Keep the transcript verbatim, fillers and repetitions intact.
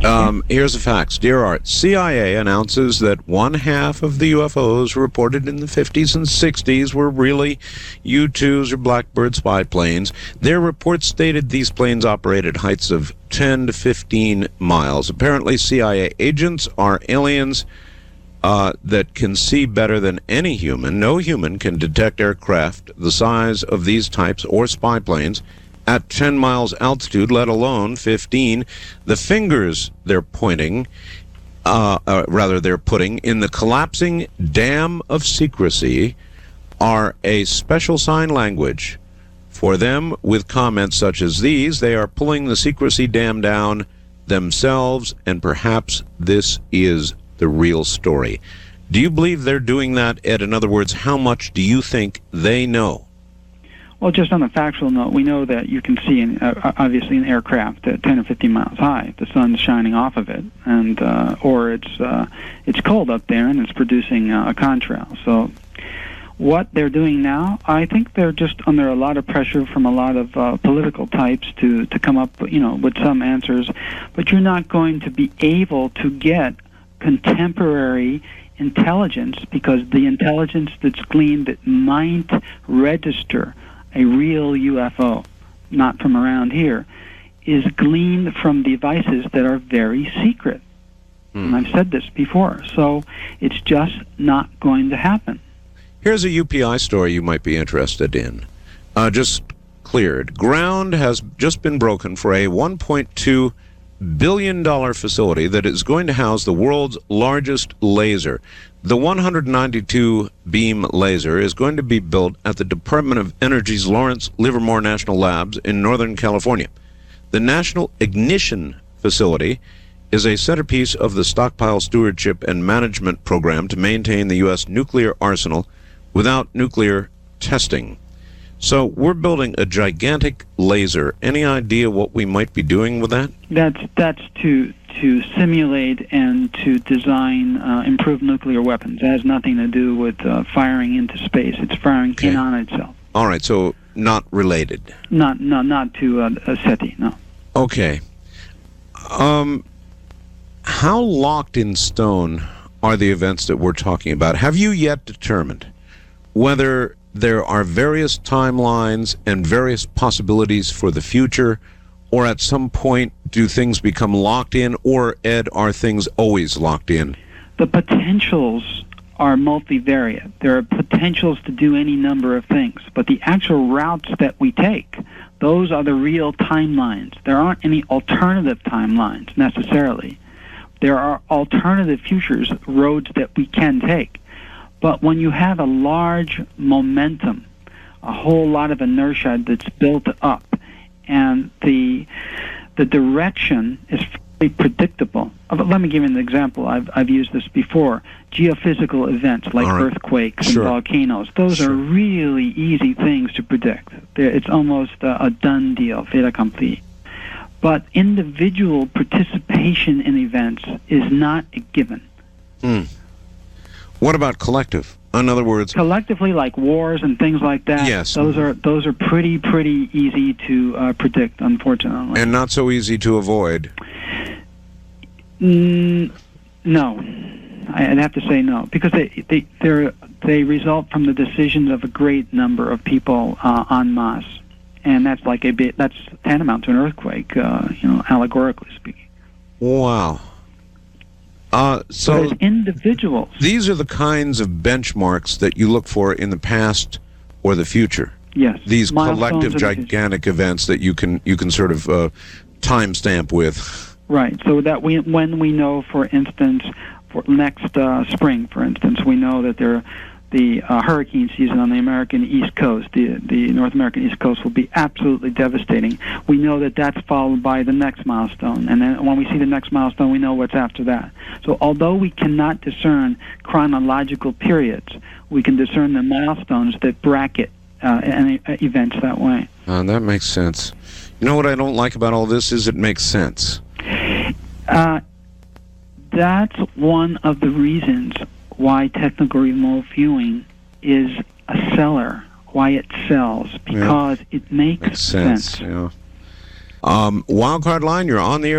Um, here's the facts. Dear Art, C I A announces that one half of the U F Os reported in the fifties and sixties were really U twos or Blackbird spy planes. Their reports stated these planes operate at heights of ten to fifteen miles. Apparently, C I A agents are aliens uh, that can see better than any human. No human can detect aircraft the size of these types or spy planes at ten miles altitude, let alone fifteen. The fingers they're pointing, uh, uh, rather they're putting, in the collapsing dam of secrecy are a special sign language. For them, with comments such as these, they are pulling the secrecy dam down themselves, and perhaps this is the real story. Do you believe they're doing that, Ed? In other words, how much do you think they know? Well, just on a factual note, we know that you can see, in, uh, obviously, an aircraft at ten or fifteen miles high. The sun's shining off of it, and uh, or it's uh, it's cold up there, and it's producing uh, a contrail. So what they're doing now, I think they're just under a lot of pressure from a lot of uh, political types to, to come up, you know, with some answers. But you're not going to be able to get contemporary intelligence, because the intelligence that's gleaned that might register a real U F O, not from around here, is gleaned from devices that are very secret. Hmm. And I've said this before, so it's just not going to happen. Here's a U P I story you might be interested in. Uh, just cleared. Ground has just been broken for a one point two billion dollars facility that is going to house the world's largest laser. The one hundred ninety-two beam laser is going to be built at the Department of Energy's Lawrence Livermore National Labs in Northern California. The National Ignition Facility is a centerpiece of the Stockpile Stewardship and Management Program to maintain the U S nuclear arsenal without nuclear testing. So we're building a gigantic laser. Any idea what we might be doing with that? That's that's to to simulate and to design uh, improved nuclear weapons. It has nothing to do with uh, firing into space. It's firing Okay. in on itself. All right, so not related. Not not not to uh, a SETI, no. Okay. Um, how locked in stone are the events that we're talking about? Have you yet determined whether there are various timelines and various possibilities for the future, or at some point do things become locked in, or, Ed, are things always locked in? The potentials are multivariate. There are potentials to do any number of things, but the actual routes that we take, those are the real timelines. There aren't any alternative timelines necessarily. There are alternative futures, roads that we can take. But when you have a large momentum, a whole lot of inertia that's built up, and the the direction is fairly predictable. Uh, Let me give you an example. I've I've used this before. Geophysical events like right. earthquakes Sure. and volcanoes. Those Sure. are really easy things to predict. They're, it's almost a, a done deal, fait accompli. But individual participation in events is not a given. Hmm. What about collective? In other words, collectively, like wars and things like that, yes. those are those are pretty pretty easy to uh, predict, unfortunately, and not so easy to avoid. Mm, no, I'd have to say no, because they they they they result from the decisions of a great number of people uh, en masse, and that's like a bit that's tantamount to an earthquake, uh, you know, allegorically speaking. Wow. Uh, so But as individuals, these are the kinds of benchmarks that you look for in the past or the future. yes, These milestones collective, in the future. gigantic events that you can you can sort of uh, timestamp with. Right, so that we, when we know, for instance, for next uh, spring, for instance, we know that there, the uh, hurricane season on the American East Coast, the the North American East Coast, will be absolutely devastating. We know that that's followed by the next milestone, and then when we see the next milestone, we know what's after that. So although we cannot discern chronological periods, we can discern the milestones that bracket uh, any uh, events that way. Uh, that makes sense. You know what I don't like about all this is it makes sense. Uh, that's one of the reasons why technical remote viewing is a seller, why it sells, because yeah. it makes, makes sense. sense. Yeah. Um, Wildcard Line, you're on the air.